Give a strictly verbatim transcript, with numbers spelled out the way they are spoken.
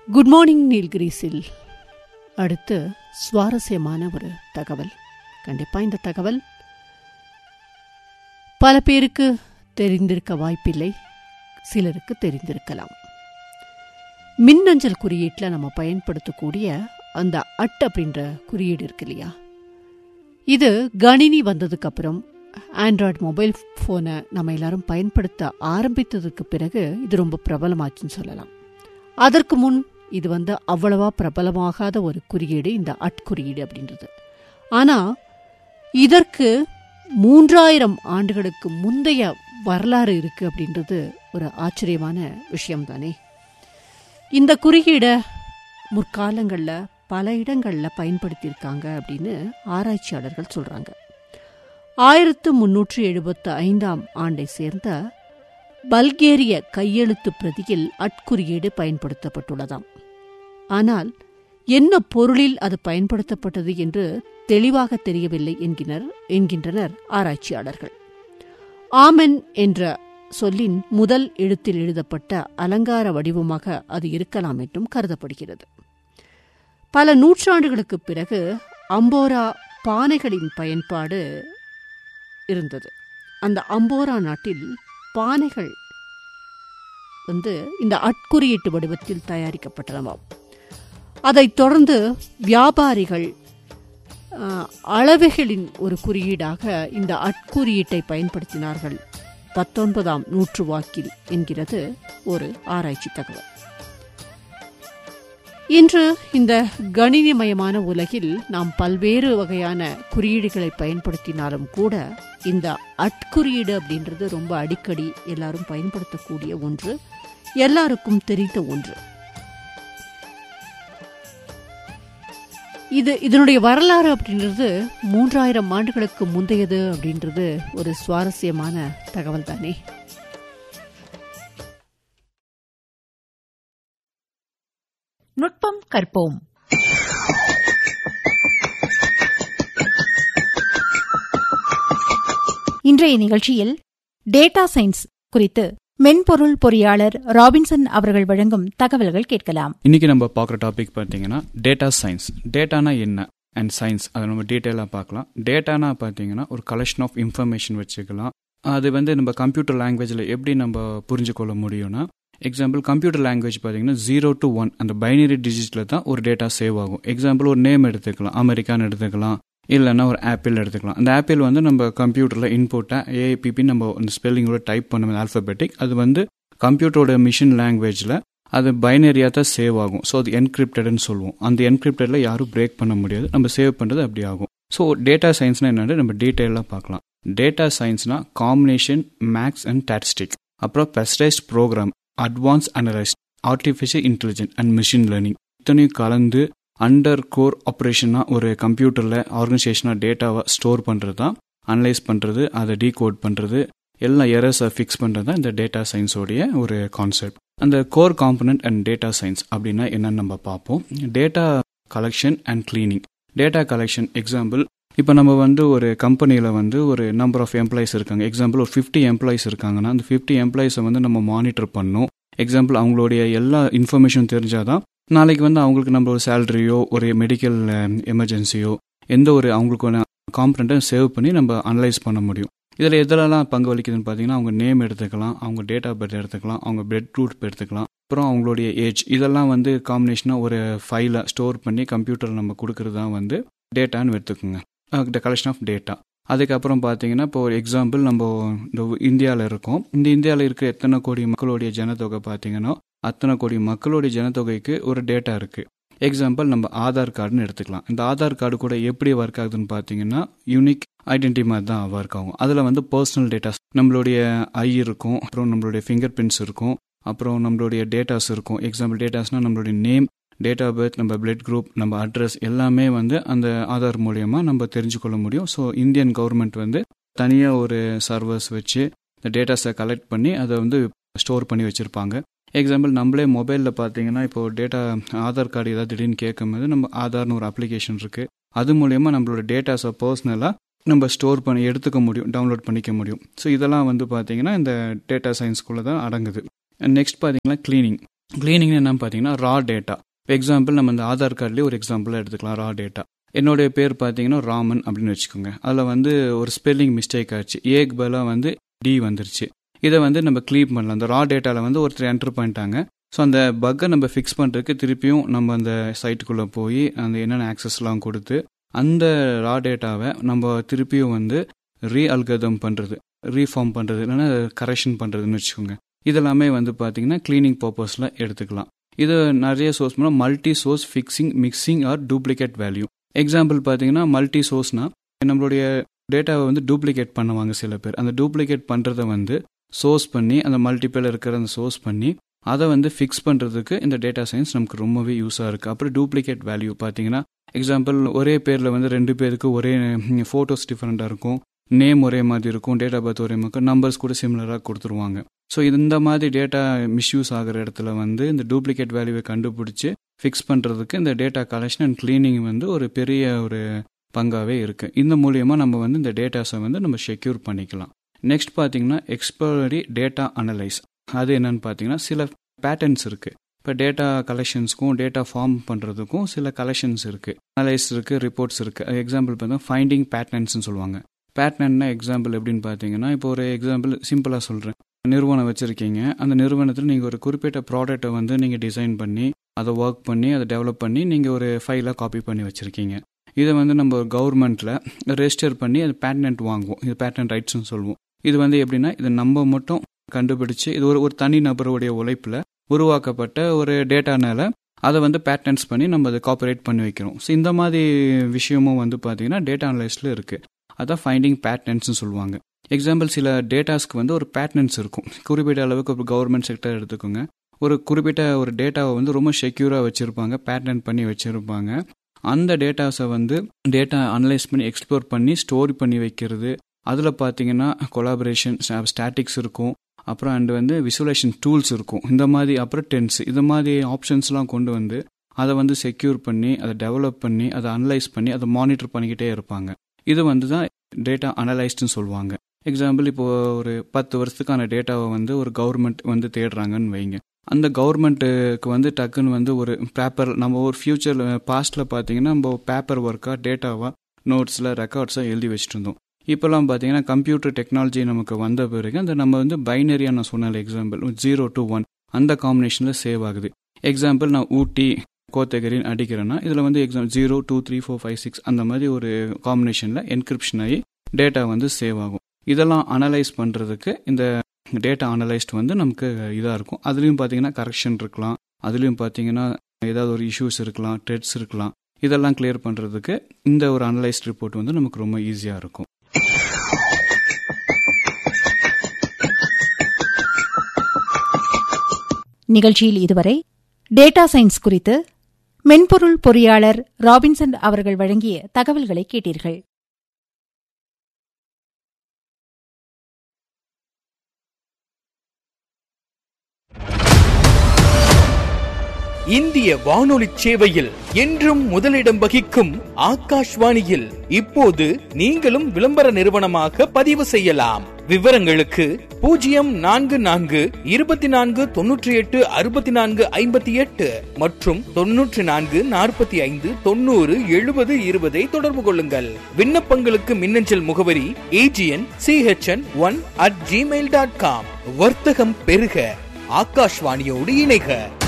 Good morning நீல்கிரிஸில் அடுத்து சுவாரஸ்யமான ஒரு தகவல். கண்டிப்பாக இந்த தகவல் பல பேருக்கு தெரிந்திருக்க வாய்ப்பில்லை, சிலருக்கு தெரிந்திருக்கலாம். மின்னஞ்சல் குறியீட்டில் நம்ம பயன்படுத்தக்கூடிய அந்த அட் அப்படின்ற குறியீடு இருக்கு இல்லையா, இது கணினி வந்ததுக்கு அப்புறம் ஆண்ட்ராய்டு மொபைல் ஃபோனை நம்ம எல்லாரும் பயன்படுத்த ஆரம்பித்ததுக்கு பிறகு இது ரொம்ப பிரபலமாச்சுன்னு சொல்லலாம். அதற்கு முன் இது வந்து அவ்வளவா பிரபலமாகாத ஒரு குறியீடு இந்த அட் குறியீடு அப்படின்றது. ஆனால் இதற்கு மூன்றாயிரம் ஆண்டுகளுக்கு முந்தைய வரலாறு இருக்குது அப்படின்றது ஒரு ஆச்சரியமான விஷயம்தானே. இந்த குறியீடை முற்காலங்களில் பல இடங்களில் பயன்படுத்தியிருக்காங்க அப்படின்னு ஆராய்ச்சியாளர்கள் சொல்கிறாங்க. ஆயிரத்து முன்னூற்றி எழுபத்து ஐந்தாம் ஆண்டை சேர்ந்த பல்கேரிய கையெழுத்து பிரதியில் அட்குறியீடு பயன்படுத்தப்பட்டுள்ளதாம். ஆனால் என்ன பொருளில் அது பயன்படுத்தப்பட்டது என்று தெளிவாக தெரியவில்லை என்கினர் என்கின்றனர் ஆராய்ச்சியாளர்கள். ஆமென் என்ற சொல்லின் முதல் எழுத்தில் எழுதப்பட்ட அலங்கார வடிவமாக அது இருக்கலாம் என்றும் கருதப்படுகிறது. பல நூற்றாண்டுகளுக்கு பிறகு அம்போரா பானைகளின் பயன்பாடு இருந்தது. அந்த அம்போரா நாட்டில் பானைகள் வந்து இந்த அட்குறியீட்டு வடிவத்தில் தயாரிக்கப்பட்டனவாம். அதைத் தொடர்ந்து வியாபாரிகள் அளவைகளின் ஒரு குறியீடாக இந்த அட்குறியீட்டை பயன்படுத்தினார்கள் பத்தொன்பதாம் நூற்று வாக்கில் என்கிறது ஒரு ஆராய்ச்சி தகவல். இன்று இந்த கணினிமயமான உலகில் நாம் பல்வேறு வகையான குறியீடுகளை பயன்படுத்தினாலும் கூட இந்த அட்குறியீடு அப்படின்றது ரொம்ப அடிக்கடி எல்லாரும் பயன்படுத்தக்கூடிய ஒன்று, எல்லாருக்கும் தெரிந்த ஒன்று. இது இதனுடைய வரலாறு அப்படின்றது மூன்றாயிரம் ஆண்டுகளுக்கு முந்தையது அப்படின்றது ஒரு சுவாரஸ்யமான தகவல் தானே. நுட்பம் கற்போம். இன்றைய நிகழ்ச்சியில் டேட்டா சயின்ஸ் குறித்து மென்பொருள் பொறியாளர் ராபின்சன் அவர்கள் வழங்கும் தகவல்கள் கேட்கலாம். இன்னைக்கு நம்ம பார்க்குற டாபிக் பார்த்தீங்கன்னா டேட்டா சயின்ஸ். டேட்டானா என்ன அண்ட் சயின்ஸ், அதை நம்ம டீட்டெயிலாக பார்க்கலாம். டேட்டானா பார்த்தீங்கன்னா ஒரு கலெக்ஷன் ஆஃப் இன்ஃபர்மேஷன் வச்சுக்கலாம். அது வந்து நம்ம கம்ப்யூட்டர் லாங்குவேஜில் எப்படி நம்ம புரிஞ்சுக்கொள்ள முடியும்னா, எக்ஸாம்பிள் கம்ப்யூட்டர் லாங்குவேஜ் பார்த்தீங்கன்னா ஜீரோ டு ஒன் அந்த பைனரி டிஜிட்டில் தான் ஒரு டேட்டா சேவ் ஆகும். எக்ஸாம்பிள் ஒரு நேம் எடுத்துக்கலாம், அமெரிக்கான்னு எடுத்துக்கலாம், இல்லைன்னா ஒரு ஆப்பிள் எடுத்துக்கலாம். அந்த ஆப்பிள் வந்து நம்ம கம்ப்யூட்டரில் இன்புட்டாக ஏஐபிபின்னு நம்ம அந்த ஸ்பெல்லிங்கோட டைப் பண்ணுவோம், ஆல்ஃபபெட்டிக். அது வந்து கம்ப்யூட்டரோட மிஷின் லாங்குவேஜில் அது பைனரியாக தான் சேவ் ஆகும். ஸோ அது என்கிரிப்டட்னு சொல்லுவோம். அந்த என்கிரிப்டடில் யாரும் பிரேக் பண்ண முடியாது, நம்ம சேவ் பண்ணுறது அப்படி ஆகும். ஸோ டேட்டா சயின்ஸ்னால் என்னென்னு நம்ம டீட்டெயிலாக பார்க்கலாம். Data சயின்ஸ்னா combination maths and statistics, அப்புறம் பெர்சரைஸ்ட் program, advance analyst, artificial intelligence and machine learning இத்தனையும் கலந்து அண்டர் கோர் ஆப்ரேஷனாக ஒரு கம்ப்யூட்டரில் ஆர்கனைசேஷனாக டேட்டாவை ஸ்டோர் பண்ணுறது தான், அனலைஸ் பண்ணுறது, அதை டீகோட் பண்ணுறது, எல்லா எரர்ஸை ஃபிக்ஸ் பண்ணுறது தான் இந்த டேட்டா சயின்ஸோடைய ஒரு கான்செப்ட். அந்த core component and data science அப்படின்னா என்னன்னு நம்ம பார்ப்போம். Data collection and cleaning. Data collection example, இப்போ நம்ம வந்து ஒரு கம்பெனியில் வந்து ஒரு நம்பர் ஆஃப் எம்ப்ளாயிஸ் இருக்காங்க. எக்ஸாம்பிள் ஒரு ஃபிஃப்டி எம்ப்ளாயிஸ் இருக்காங்கன்னா அந்த ஃபிஃப்டி எம்ப்ளாயிஸை வந்து நம்ம மானிட்டர் பண்ணணும். எக்ஸாம்பிள் அவங்களுடைய எல்லா இன்ஃபர்மேஷன் தெரிஞ்சாதான் நாளைக்கு வந்து அவங்களுக்கு நம்ம ஒரு சேலரியோ ஒரு மெடிக்கல் எமர்ஜென்சியோ எந்த ஒரு அவங்களுக்கு காம்பனண்ட்டை சேவ் பண்ணி நம்ம அனலைஸ் பண்ண முடியும். இதில் எதிலெல்லாம் பங்கு வலிக்குதுன்னு பார்த்தீங்கன்னா அவங்க நேம் எடுத்துக்கலாம், அவங்க டேட் ஆஃப் பர்த் எடுத்துக்கலாம், அவங்க பிளட் குரூப் எடுத்துக்கலாம், அப்புறம் அவங்களுடைய ஏஜ். இதெல்லாம் வந்து காம்பினேஷனாக ஒரு ஃபைலை ஸ்டோர் பண்ணி கம்ப்யூட்டரில் நம்ம கொடுக்குறது தான் வந்து டேட்டான்னு எடுத்துக்கோங்க, த கலெக்ஷன் ஆஃப் டேட்டா. அதுக்கப்புறம் பார்த்தீங்கன்னா இப்போ ஒரு எக்ஸாம்பிள் நம்ம இந்த இந்தியாவில் இருக்கோம். இந்த இந்தியாவில் இருக்கிற எத்தனை கோடி மக்களுடைய ஜனத்தொகை பார்த்தீங்கன்னா அத்தனை கோடி மக்களுடைய ஜனத்தொகைக்கு ஒரு டேட்டா இருக்குது. எக்ஸாம்பிள் நம்ம ஆதார் கார்டுன்னு எடுத்துக்கலாம். இந்த ஆதார் கார்டு கூட எப்படி ஒர்க் ஆகுதுன்னு பார்த்தீங்கன்னா யூனிக் ஐடென்டி மாதிரி தான் ஒர்க் ஆகும். அதில் வந்து பர்சனல் டேட்டாஸ், நம்மளுடைய ஐ இருக்கும், அப்புறம் நம்மளுடைய ஃபிங்கர் பிரிண்ட்ஸ் இருக்கும், அப்புறம் நம்மளுடைய டேட்டாஸ் இருக்கும். எக்ஸாம்பிள் டேட்டாஸ்னால் நம்மளுடைய நேம், டேட் ஆஃப் பர்த், நம்ம பிளட் குரூப், நம்ம அட்ரஸ் எல்லாமே வந்து அந்த ஆதார் மூலயமா நம்ம தெரிஞ்சுக்கொள்ள முடியும். ஸோ இந்தியன் கவர்மெண்ட் வந்து தனியாக ஒரு சர்வர்ஸ் வச்சு இந்த டேட்டாஸை கலெக்ட் பண்ணி அதை வந்து ஸ்டோர் பண்ணி வச்சுருப்பாங்க. எக்ஸாம்பிள் நம்மளே மொபைலில் பார்த்தீங்கன்னா இப்போது டேட்டா ஆதார் கார்டு ஏதாவது திடீர்னு கேட்கும்போது நம்ம ஆதார்னு ஒரு அப்ளிகேஷன் இருக்குது, அது மூலயமா நம்மளோட டேட்டாஸை பர்சனலாக நம்ம ஸ்டோர் பண்ணி எடுத்துக்க முடியும், டவுன்லோட் பண்ணிக்க முடியும். ஸோ இதெல்லாம் வந்து பார்த்தீங்கன்னா இந்த டேட்டா சயின்ஸ்குள்ளே தான் அடங்குது. நெக்ஸ்ட் பார்த்தீங்கன்னா கிளீனிங். கிளீனிங் என்னன்னு பார்த்தீங்கன்னா ரா டேட்டா. எக்ஸாம்பிள் நம்ம இந்த ஆதார் கார்ட்லேயே ஒரு எக்ஸாம்பிளாக எடுத்துக்கலாம். ரா டேட்டா, என்னுடைய பேர் பார்த்தீங்கன்னா ராமன் அப்படின்னு வச்சுக்கோங்க. அதில் வந்து ஒரு ஸ்பெல்லிங் மிஸ்டேக் ஆச்சு, ஏக்கு பதிலாக வந்து டி வந்துருச்சு. இதை வந்து நம்ம க்ளீன் பண்ணலாம். அந்த ரா டேட்டாவில் வந்து ஒருத்தர் என்டர் பண்ணிட்டாங்க. ஸோ அந்த பக்கை நம்ம ஃபிக்ஸ் பண்ணுறதுக்கு திருப்பியும் நம்ம அந்த சைட்டுக்குள்ளே போய் அந்த என்னென்ன ஆக்சஸ்லாம் கொடுத்து அந்த ரா டேட்டாவை நம்ம திருப்பியும் வந்து ரீ அல்கதம் பண்ணுறது, ரீஃபார்ம் பண்ணுறது, இல்லைன்னா கரெக்ஷன் பண்ணுறதுன்னு வச்சுக்கோங்க. இதெல்லாமே வந்து பார்த்தீங்கன்னா க்ளீனிங் பர்பஸில் எடுத்துக்கலாம். இது நிறைய சோர்ஸ் பண்ணால் multi source fixing, mixing R duplicate value. Example பார்த்தீங்கன்னா மல்டி சோர்ஸ்னால் நம்மளுடைய டேட்டாவை வந்து டூப்ளிகேட் பண்ணுவாங்க சில பேர். அந்த டூப்ளிகேட் பண்ணுறதை வந்து சோர்ஸ் பண்ணி அந்த மல்டிபிள் இருக்கிற அந்த சோர்ஸ் பண்ணி அதை வந்து ஃபிக்ஸ் பண்ணுறதுக்கு இந்த டேட்டா சயின்ஸ் நமக்கு ரொம்பவே யூஸாக இருக்குது. அப்புறம் டூப்ளிகேட் வேல்யூ பார்த்தீங்கன்னா எக்ஸாம்பிள் ஒரே பேரில் வந்து ரெண்டு பேருக்கு ஒரே ஃபோட்டோஸ் டிஃப்ரெண்ட்டாக இருக்கும், நேம் ஒரே மாதிரி இருக்கும், டேட் ஆஃப் பர்த் ஒரே மாதிரி, நம்பர்ஸ் கூட சிமிலராக கொடுத்துருவாங்க. ஸோ இந்த மாதிரி டேட்டா மிஸ்யூஸ் ஆகிற இடத்துல வந்து இந்த டூப்ளிகேட் வேல்யூவை கண்டுபிடிச்சி ஃபிக்ஸ் பண்ணுறதுக்கு இந்த டேட்டா கலெக்ஷன் அண்ட் கிளீனிங் வந்து ஒரு பெரிய ஒரு பங்காகவே இருக்குது. இந்த மூலியமாக நம்ம வந்து இந்த டேட்டாஸை வந்து நம்ம செக்யூர் பண்ணிக்கலாம். நெக்ஸ்ட் பார்த்தீங்கன்னா எக்ஸ்ப்ளோரரி டேட்டா அனலைஸ். அது என்னன்னு பார்த்தீங்கன்னா சில பேட்டர்ன்ஸ் இருக்குது. இப்போ டேட்டா கலெக்ஷன்ஸ்க்கும் டேட்டா ஃபார்ம் பண்ணுறதுக்கும் சில கலெக்ஷன்ஸ் இருக்குது, அனலைஸ் இருக்குது, ரிப்போர்ட்ஸ் இருக்குது. எக்ஸாம்பிள் பார்த்தீங்கன்னா ஃபைண்டிங் பேட்டர்ன்ஸ்னு சொல்லுவாங்க. பேட்டர்ன்னா எக்ஸாம்பிள் எப்படின்னு பார்த்தீங்கன்னா, இப்போ ஒரு எக்ஸாம்பிள் சிம்பிளாக சொல்கிறேன். நிறுவனம் வச்சுருக்கீங்க, அந்த நிறுவனத்தில் நீங்கள் ஒரு குறிப்பிட்ட ப்ராடக்டை வந்து நீங்கள் டிசைன் பண்ணி அதை ஒர்க் பண்ணி அதை டெவலப் பண்ணி நீங்கள் ஒரு ஃபைலாக காப்பி பண்ணி வச்சுருக்கீங்க. இதை வந்து நம்ம கவர்மெண்ட்டில் ரெஜிஸ்டர் பண்ணி அது பேட்டன்ட் வாங்குவோம். இது பேட்டன்ட் ரைட்ஸ்னு சொல்லுவோம். இது வந்து எப்படின்னா இது நம்ம மட்டும் கண்டுபிடிச்சு இது ஒரு ஒரு தனி நபருடைய உழைப்பில் உருவாக்கப்பட்ட ஒரு டேட்டானால அதை வந்து பேட்டன்ட்ஸ் பண்ணி நம்ம அதை காப்பரேட் பண்ணி வைக்கிறோம். ஸோ இந்த மாதிரி விஷயமும் வந்து பார்த்தீங்கன்னா டேட்டா அனலைஸில் இருக்குது. அதான் ஃபைண்டிங் பேட்டன்ட்ஸ்னு சொல்லுவாங்க. எக்ஸாம்பிள் சில டேட்டாஸ்க்கு வந்து ஒரு பேட்டன்ட்ஸ் இருக்கும். குறிப்பிட்ட அளவுக்கு ஒரு கவர்மெண்ட் செக்டர் எடுத்துக்கோங்க, ஒரு குறிப்பிட்ட ஒரு டேட்டாவை வந்து ரொம்ப செக்யூராக வச்சுருப்பாங்க, பேட்டன்ட் பண்ணி வச்சுருப்பாங்க. அந்த டேட்டாஸை வந்து டேட்டா அனலைஸ் பண்ணி எக்ஸ்ப்ளோர் பண்ணி ஸ்டோர் பண்ணி வைக்கிறது. அதில் பார்த்தீங்கன்னா கொலாபரேஷன் ஸ்டாட்டிக்ஸ் இருக்கும், அப்புறம் அண்டு வந்து விசுவலேஷன் டூல்ஸ் இருக்கும். இந்த மாதிரி அப்புறம் டென்ஸ் இந்த மாதிரி ஆப்ஷன்ஸ்லாம் கொண்டு வந்து அதை வந்து செக்யூர் பண்ணி அதை டெவலப் பண்ணி அதை அனலைஸ் பண்ணி அதை மானிட்டர் பண்ணிக்கிட்டே இருப்பாங்க. இது வந்து தான் டேட்டா அனலைஸ்ட்னு சொல்லுவாங்க. எக்ஸாம்பிள் இப்போது ஒரு பத்து வருஷத்துக்கான டேட்டாவை வந்து ஒரு கவர்மெண்ட் வந்து தேடுறாங்கன்னு வைங்க. அந்த கவர்மெண்ட்டுக்கு வந்து டக்குன்னு வந்து ஒரு பேப்பர் நம்ம ஒரு ஃபியூச்சர் பாஸ்ட்டில் பார்த்தீங்கன்னா நம்ம பேப்பர் ஒர்க்காக டேட்டாவாக நோட்ஸில் ரெக்கார்ட்ஸாக எழுதி வச்சுட்டு இருந்தோம். இப்போல்லாம் பார்த்தீங்கன்னா கம்ப்யூட்டர் டெக்னாலஜி நமக்கு வந்த பிறகு அந்த நம்ம வந்து பைனரியாக நான் சொன்னால எக்ஸாம்பிள் ஜீரோ டு ஒன் அந்த காம்பினேஷனில் சேவ் ஆகுது. எக்ஸாம்பிள் நான் ஊட்டி கோத்தகிரின்னு அடிக்கிறேன்னா இதில் வந்து exam zero two three four five six அந்த மாதிரி ஒரு காம்பினேஷனில் என்கிரிப்ஷன் ஆகி டேட்டா வந்து சேவ் ஆகும். இதெல்லாம் அனலைஸ் பண்ணுறதுக்கு இந்த டேட்டா அனலைஸ்ட் வந்து நமக்கு இதாக இருக்கும். அதுலேயும் பார்த்தீங்கன்னா கரெக்ஷன் இருக்கலாம், அதுலேயும் பார்த்தீங்கன்னா ஏதாவது ஒரு இஷ்யூஸ் இருக்கலாம், ட்ரெட்ஸ் இருக்கலாம். இதெல்லாம் கிளியர் பண்ணுறதுக்கு இந்த ஒரு அனலைஸ்ட் ரிப்போர்ட் வந்து நமக்கு ரொம்ப ஈஸியாக இருக்கும். நிகழ்ச்சியில் இதுவரை டேட்டா சயின்ஸ் குறித்து மென்பொருள் பொறியாளர் ராபின்சன் அவர்கள் வழங்கிய தகவல்களை கேட்டீர்கள். இந்திய வானொலி சேவையில் என்றும் முதலிடம் வகிக்கும் ஆகாஷ்வாணியில் இப்போது நீங்களும் விளம்பர நிறுவனமாக பதிவு செய்யலாம். விவரங்களுக்கு பூஜ்ஜியம் நான்கு நான்கு இருபத்தி நான்கு தொன்னூற்றி எட்டு அறுபத்தி நான்கு ஐம்பத்தி எட்டு மற்றும் தொன்னூற்றி நான்கு நாற்பத்தி ஐந்து தொண்ணூறு எழுபது இருபதை தொடர்பு கொள்ளுங்கள். விண்ணப்பங்களுக்கு மின்னஞ்சல் முகவரி AGN CHN one at Gmail dot com. வர்த்தகம் பெருக ஆகாஷ்வாணியோடு இணைக.